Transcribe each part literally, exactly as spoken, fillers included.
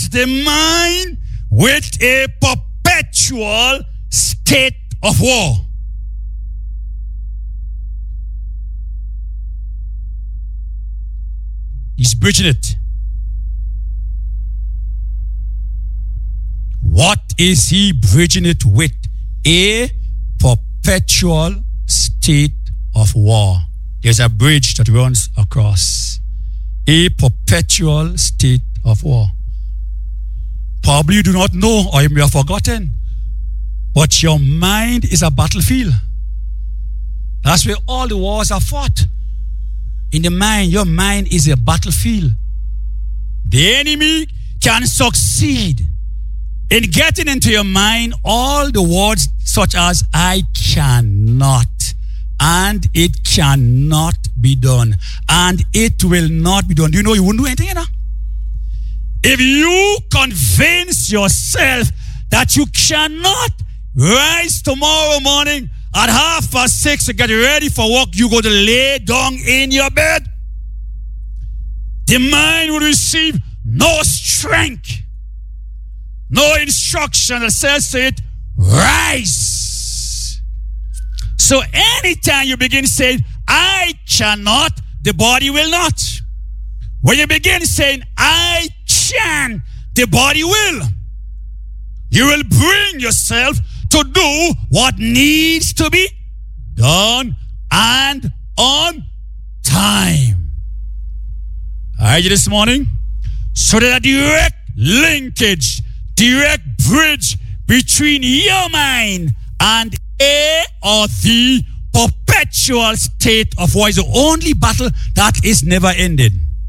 That's the mind with a perpetual state of war. He's bridging it. What is he bridging it with? A perpetual state of war. There's a bridge that runs across. A perpetual state of war. Probably you do not know, or you may have forgotten, but your mind is a battlefield. That's where all the wars are fought. In the mind, your mind is a battlefield. The enemy can succeed in getting into your mind all the words such as I cannot, and it cannot be done, and it will not be done. Do you know you wouldn't do anything, you know? If you convince yourself that you cannot rise tomorrow morning at half past six to get ready for work, you go to lay down in your bed, the mind will receive no strength, no instruction that says to it, rise. So anytime you begin saying, I cannot, the body will not. When you begin saying, I can, the body will. You will bring yourself to do what needs to be done and on time. I heard you this morning. So that a direct linkage, direct bridge between your mind and a or the perpetual state of war is the only battle that is never ended.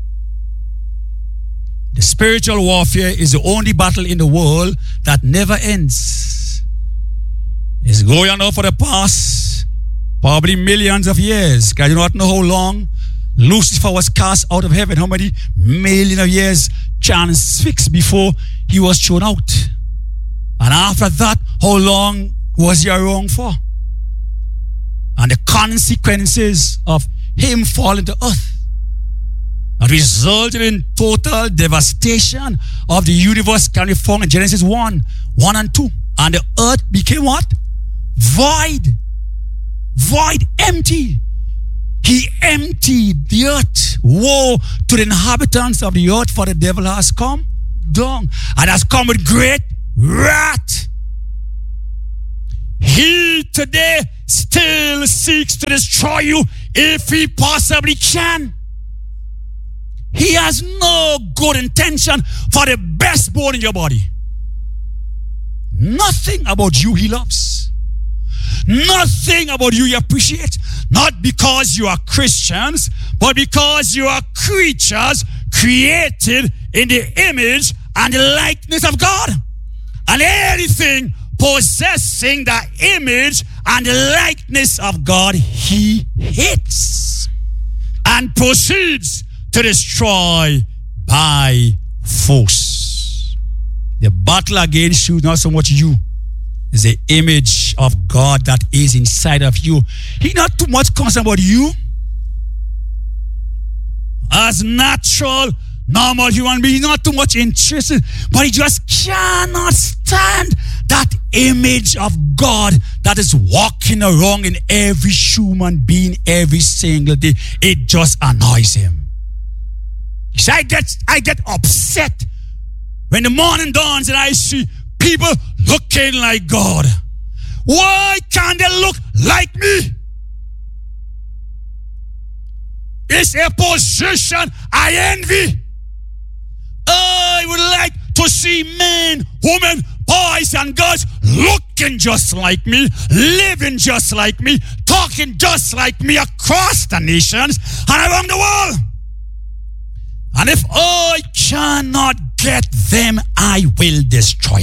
The spiritual warfare is the only battle in the world that never ends. It's going on for the past probably millions of years. I do not know how long Lucifer was cast out of heaven. How many million of years chance fixed before he was thrown out? And after that, how long was he around for? And the consequences of him falling to earth that resulted in total devastation of the universe can be found in Genesis one, one and two. And the earth became what? Void. Void, empty. He emptied the earth. Woe to the inhabitants of the earth, for the devil has come down and has come with great wrath. He today still seeks to destroy you if he possibly can. He has no good intention for the best bone in your body. Nothing about you he loves. Nothing about you he appreciates. Not because you are Christians, but because you are creatures created in the image and the likeness of God. And anything possessing the image and the likeness of God, he hates and proceeds to destroy by force. The battle against you, not so much you, is the image of God that is inside of you. He's not too much concerned about you. As natural, normal human being, not too much interested, but he just cannot stand that image of God that is walking around in every human being every single day. It just annoys him. So I get, I get upset when the morning dawns and I see people looking like God. Why can't they look like me? It's a position I envy. I would like to see men, women, boys and girls looking just like me, living just like me, talking just like me across the nations and around the world. And if I cannot get them, I will destroy